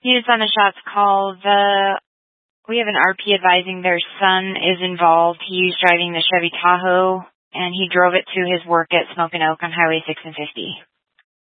Units on the shots call. We have an RP advising their son is involved. He's driving the Chevy Tahoe, and he drove it to his work at Smoking Oak on Highway 6 and 50.